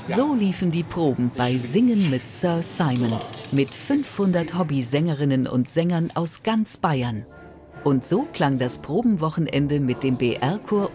So liefen die Proben bei Singen mit Sir Simon, mit 500 Hobbysängerinnen und Sängern aus ganz Bayern. Und so klang das Probenwochenende mit dem BR-Chor